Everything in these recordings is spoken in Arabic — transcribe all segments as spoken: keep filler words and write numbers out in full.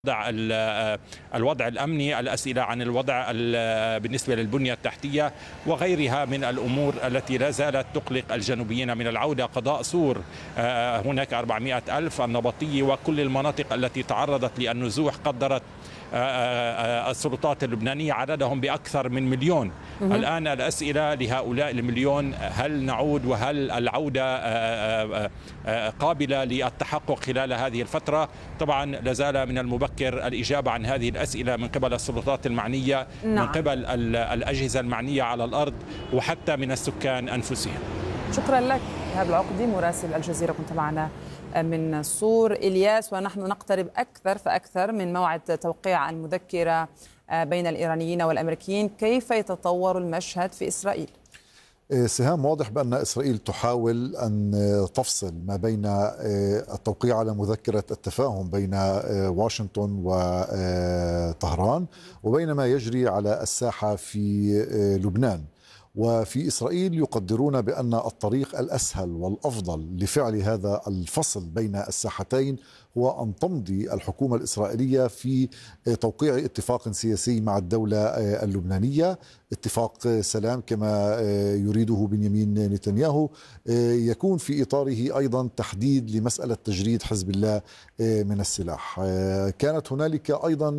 الوضع الوضع الأمني، الأسئلة عن الوضع بالنسبة للبنية التحتية وغيرها من الأمور التي لا زالت تقلق الجنوبيين من العودة. قضاء سور، هناك أربعمائة ألف، النبطية وكل المناطق التي تعرضت للنزوح قدرت السلطات اللبنانية عددهم بأكثر من مليون. الآن الأسئلة لهؤلاء المليون: هل نعود؟ وهل العودة قابلة للتحقق خلال هذه الفترة؟ طبعا لازال من المبكر الإجابة عن هذه الأسئلة من قبل السلطات المعنية، نعم. من قبل الأجهزة المعنية على الأرض وحتى من السكان أنفسهم. شكرا لك إيهاب العقدي مراسل الجزيرة، كنت معنا من صور. إلياس، ونحن نقترب أكثر فأكثر من موعد توقيع المذكرة بين الإيرانيين والأمريكيين، كيف يتطور المشهد في إسرائيل؟ سهام، واضح بأن إسرائيل تحاول أن تفصل ما بين التوقيع على مذكرة التفاهم بين واشنطن وطهران وبين ما يجري على الساحة في لبنان. وفي إسرائيل يقدرون بأن الطريق الأسهل والأفضل لفعل هذا الفصل بين الساحتين هو أن تمضي الحكومة الإسرائيلية في توقيع اتفاق سياسي مع الدولة اللبنانية، اتفاق سلام كما يريده بنيامين نتنياهو، يكون في إطاره أيضا تحديد لمسألة تجريد حزب الله من السلاح. كانت هنالك أيضا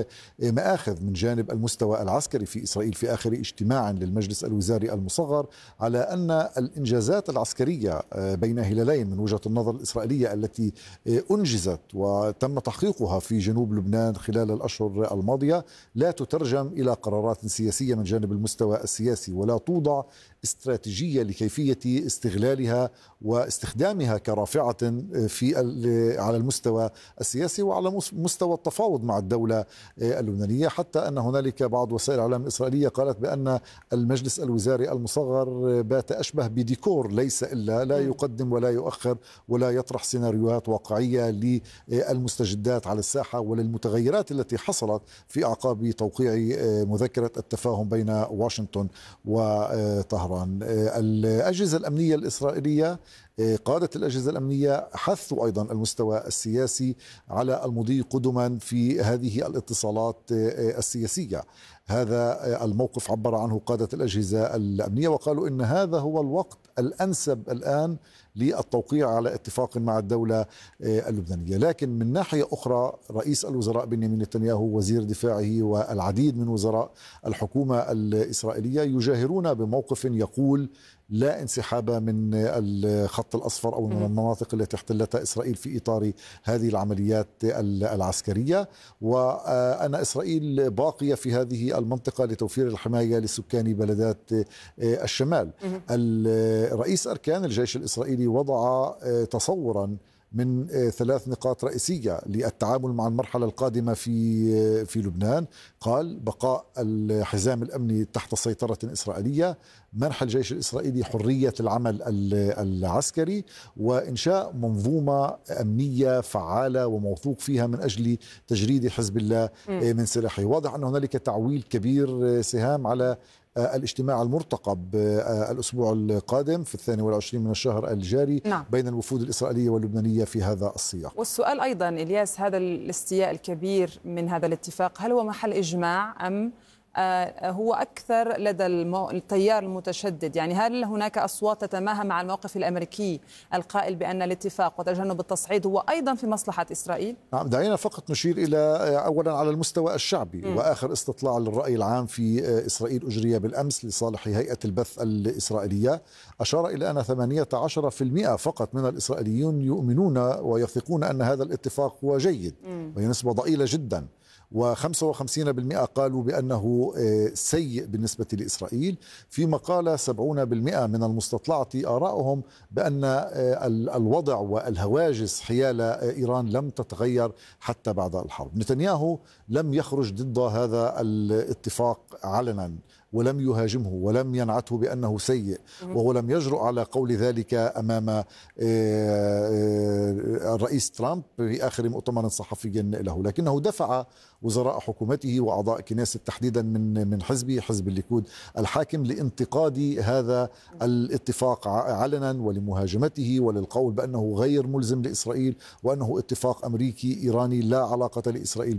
مآخذ من جانب المستوى العسكري في إسرائيل في آخر اجتماع للمجلس الوزاري المصغر على أن الإنجازات العسكرية بين هلالين من وجهة النظر الإسرائيلية التي أنجزت وتم تحقيقها في جنوب لبنان خلال الأشهر الماضية لا تترجم إلى قرارات سياسية من جانب المستوى السياسي، ولا توضع استراتيجية لكيفية استغلالها واستخدامها كرافعة في على المستوى السياسي وعلى مستوى التفاوض مع الدولة اللبنانية. حتى أن هنالك بعض وسائل الإعلام الإسرائيلية قالت بأن المجلس الوزاري المصغر بات أشبه بديكور ليس إلا لا يقدم ولا يؤخر ولا يطرح سيناريوهات واقعية للمستجدات على الساحة وللمتغيرات التي حصلت في أعقاب توقيع مذكرة التفاهم بين واشنطن وطهران. الأجهزة الأمنية الإسرائيلية، قادة الأجهزة الأمنية حثوا أيضا المستوى السياسي على المضي قدما في هذه الاتصالات السياسية. هذا الموقف عبر عنه قادة الأجهزة الأمنية وقالوا إن هذا هو الوقت الأنسب الآن للتوقيع على اتفاق مع الدولة اللبنانية. لكن من ناحية أخرى رئيس الوزراء بنيامين نتنياهو، وزير دفاعه، والعديد من وزراء الحكومة الإسرائيلية يجاهرون بموقف يقول لا انسحاب من الخط الأصفر أو من المناطق التي احتلتها إسرائيل في إطار هذه العمليات العسكرية، وأن إسرائيل باقية في هذه المنطقة لتوفير الحماية لسكان بلدات الشمال. الرئيس أركان الجيش الإسرائيلي وضع تصورا من ثلاث نقاط رئيسية للتعامل مع المرحلة القادمة في في لبنان. قال: بقاء الحزام الأمني تحت سيطرة إسرائيلية، منح الجيش الإسرائيلي حرية العمل العسكري، وإنشاء منظومة أمنية فعالة وموثوق فيها من أجل تجريد حزب الله من سلاحه. واضح أن هنالك تعويل كبير سهام على الاجتماع المرتقب الأسبوع القادم في الثاني والعشرين من الشهر الجاري، نعم. بين الوفود الإسرائيلية واللبنانية في هذا السياق. والسؤال أيضا إلياس، هذا الاستياء الكبير من هذا الاتفاق هل هو محل إجماع أم هو أكثر لدى التيار المتشدد؟ يعني هل هناك أصوات تتماهى مع الموقف الأمريكي القائل بأن الاتفاق وتجنب التصعيد هو أيضا في مصلحة إسرائيل؟ نعم، دعينا فقط نشير إلى أولا على المستوى الشعبي. م. وآخر استطلاع للرأي العام في إسرائيل أجري بالأمس لصالح هيئة البث الإسرائيلية أشار إلى أن ثمانية عشر بالمئة فقط من الإسرائيليون يؤمنون ويثقون أن هذا الاتفاق هو جيد، وهي نسبة ضئيلة جدا. وخمسة وخمسين بالمئة قالوا بأنه سيء بالنسبة لإسرائيل، فيما قال سبعين بالمئة من المستطلعة آراءهم بأن الوضع والهواجس حيال إيران لم تتغير حتى بعد الحرب. نتنياهو لم يخرج ضد هذا الاتفاق علنا ولم يهاجمه ولم ينعته بأنه سيء، وهو لم يجرؤ على قول ذلك أمام الرئيس ترامب في آخر مؤتمر صحفي له، لكنه دفع وزراء حكومته وأعضاء كنيسة تحديدا من من حزبه حزب الليكود الحاكم لانتقاد هذا الاتفاق علنا ولمهاجمته وللقول بأنه غير ملزم لإسرائيل وأنه اتفاق أمريكي إيراني لا علاقة لإسرائيل